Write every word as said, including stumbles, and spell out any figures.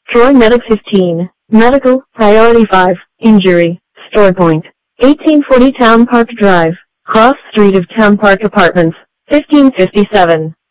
Troy Medic fifteen. Medical, Priority five, Injury, Store Point. eighteen forty Town Park Drive, Cross Street of Town Park Apartments, fifteen fifty-seven.